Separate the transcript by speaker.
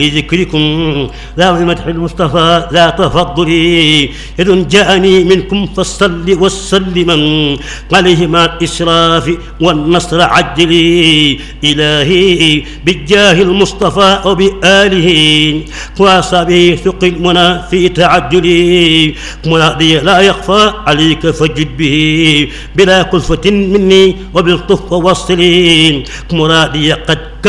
Speaker 1: ذكركم لا بمدح المصطفى لا تفضلي إذ جاءني منكم فالصل والسلما عليه مع الإسراف والنصر عجلي إلهي بالجاه المصطفى وبآله وأصحابه ثق المنى في تعجلي مرادي لا يخفى عليك فجد به بلا كلفة مني وبالطف وصلي مرادي قد